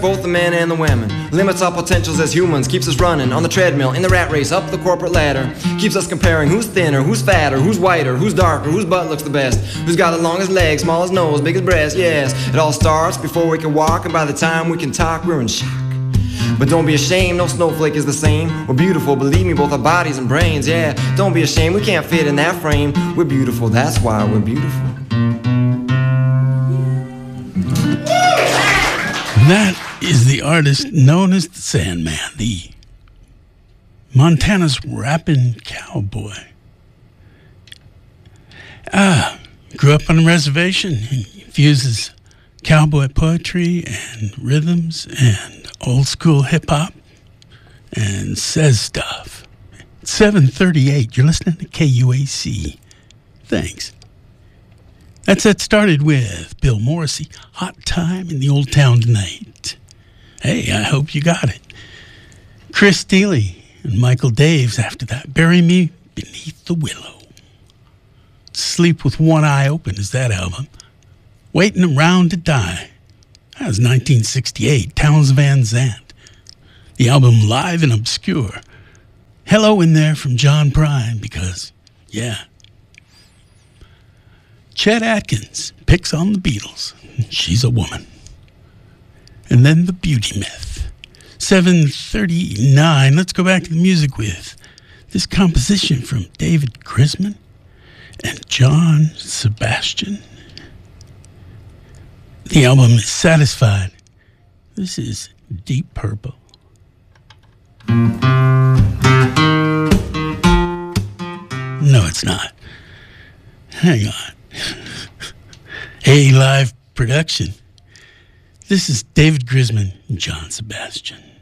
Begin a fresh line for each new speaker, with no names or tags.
both the men and the women, limits our potentials as humans, keeps us running on the treadmill, in the rat race, up the corporate ladder, keeps us comparing who's thinner, who's fatter, who's whiter, who's darker, whose butt looks the best, who's got the longest legs, smallest nose, biggest breast, yes. It all starts before we can walk, and by the time we can talk, we're in shock. But don't be ashamed, no snowflake is the same. We're beautiful, believe me, both our bodies and brains, yeah. Don't be ashamed, we can't fit in that frame. We're beautiful, that's why we're beautiful.
That is the artist known as the Sandman, the Montana's rapping cowboy. Grew up on a reservation and fuses cowboy poetry and rhythms and old school hip hop and says stuff. It's 7:38. You're listening to KUAC. Thanks. That set started with Bill Morrissey, Hot Time in the Old Town Tonight. Hey, I hope you got it. Chris Steele and Michael Daves after that. Bury Me Beneath the Willow. Sleep with One Eye Open is that album. Waiting Around to Die. That was 1968. Townes Van Zandt. The album Live and Obscure. Hello in there from John Prine because, yeah. Chet Atkins picks on the Beatles. She's a woman. And then the beauty myth. 7:39. Let's go back to the music with this composition from David Grisman and John Sebastian. The album is Satisfied. This is Deep Purple. No, it's not. Hang on. A live production. This is David Grisman and John Sebastian.